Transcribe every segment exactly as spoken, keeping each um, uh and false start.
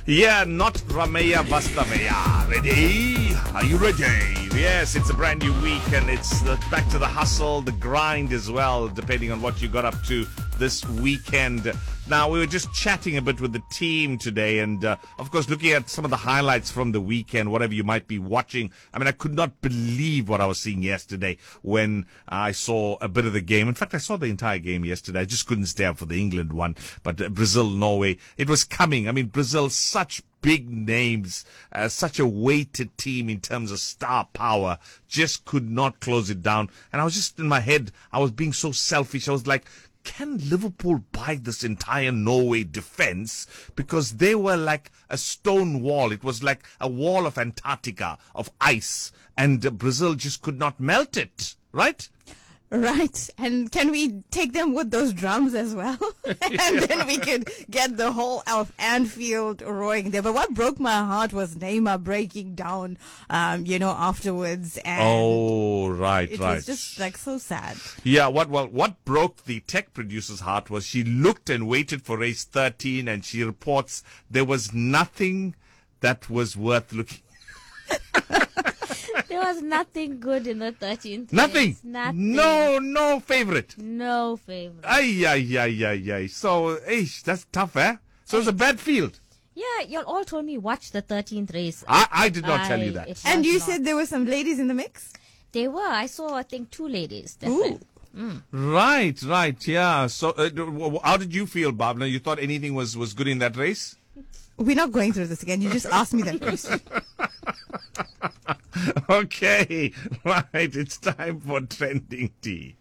Yeah, not Rameya Vastaveya. Ready? Are you ready? Yes, it's a brand new week and it's the, back to the hustle, the grind as well, depending on what you got up to this weekend. Now, we were just chatting a bit with the team today and, uh, of course, looking at some of the highlights from the weekend, whatever you might be watching. I mean, I could not believe what I was seeing yesterday when I saw a bit of the game. In fact, I saw the entire game yesterday. I just couldn't stay up for the England one. But uh, Brazil, Norway, it was coming. I mean, Brazil, such big names, uh, such a weighted team in terms of star power, just could not close it down. And I was just in my head, I was being so selfish. I was like, can Liverpool buy this entire Norway defense? Because they were like a stone wall. It was like a wall of Antarctica, of ice. And uh, Brazil just could not melt it, right? Right. And can we take them with those drums as well? and Yeah. then we could get the whole of Anfield roaring there. But what broke my heart was Neymar breaking down, um, you know, afterwards. And Oh, right, it right. was just like so sad. Yeah, what well, what broke the tech producer's heart was she looked and waited for race thirteen, and she reports there was nothing that was worth looking. There was nothing good in the thirteenth Nothing. race. Nothing. No, no favorite. No favorite. Ay, ay, ay, ay, ay. So, eish, that's tough, eh? So it's a bad field. Yeah, y'all all told me watch the thirteenth race. I, I did not tell you I- that. it And was you not. said there were some ladies in the mix? They were. I saw, I think, two ladies. Ooh. Definitely. Right, right, yeah. So, uh, d- w- w- how did you feel, Bhavna? You thought anything was, was good in that race? We're not going through this again. You just asked me that question. Okay, right. It's time for Trending Tea.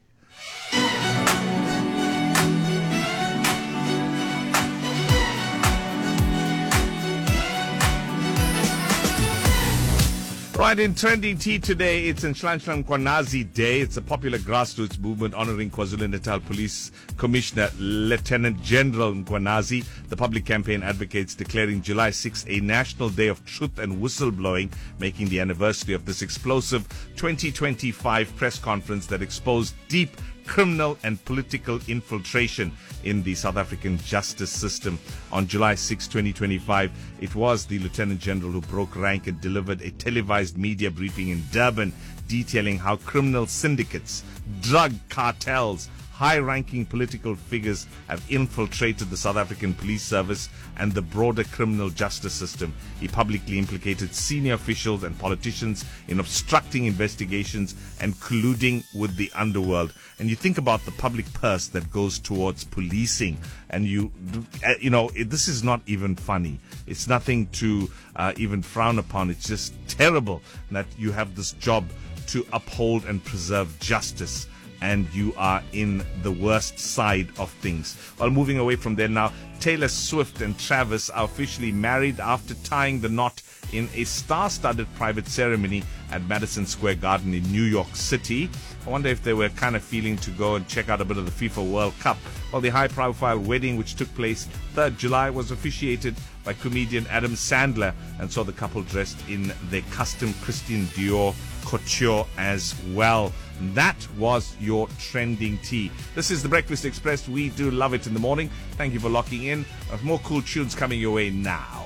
Right, in Trending Tea today, it's Nhlanhla Mkhwanazi Day. It's a popular grassroots movement honoring KwaZulu-Natal Police Commissioner Lieutenant General Mkhwanazi. The public campaign advocates declaring July sixth a National Day of Truth and Whistleblowing, making the anniversary of this explosive twenty twenty-five press conference that exposed deep criminal and political infiltration in the South African justice system. On July sixth, twenty twenty-five, it was the Lieutenant General who broke rank and delivered a televised media briefing in Durban detailing how criminal syndicates, drug cartels, high-ranking political figures have infiltrated the South African police service and the broader criminal justice system. He publicly implicated senior officials and politicians in obstructing investigations and colluding with the underworld. And you think about the public purse that goes towards policing, and you, uh, you know, it, this is not even funny. It's nothing to uh, even frown upon. It's just terrible that you have this job to uphold and preserve justice, and you are in the worst side of things. Well, moving away from there now, Taylor Swift and Travis are officially married after tying the knot in a star-studded private ceremony at Madison Square Garden in New York City. I wonder if they were kind of feeling to go and check out a bit of the FIFA World Cup. Well, the high-profile wedding, which took place third of July, was officiated by comedian Adam Sandler, and saw the couple dressed in their custom Christian Dior couture as well. That was your Trending Tea. This is the Breakfast Express. We do love it in the morning. Thank you for locking in. More cool tunes coming your way now.